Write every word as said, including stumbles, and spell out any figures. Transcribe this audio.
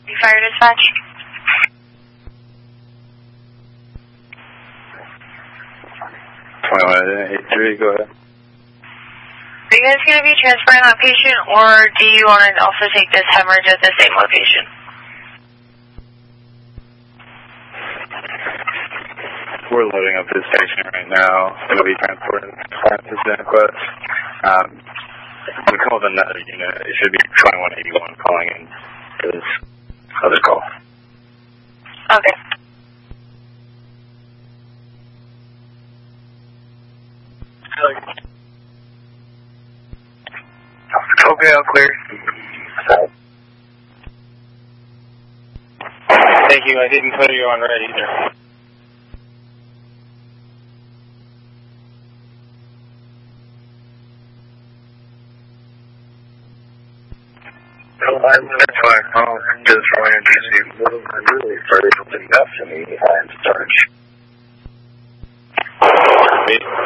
You fire dispatch? twenty-one eighty-three, go ahead. Are you guys going to be transporting that patient, or do you want to also take this hemorrhage at the same location? We're loading up this patient right now. It's going to be transported to San Quest. Um, we called another unit. It should be twenty-one eighty-one calling in for this other call. Okay. Okay, I'll clear. Thank you. I didn't put you on red either. No, I'm that's why I called just for emergency. I'm really afraid of enough to me. I have to charge.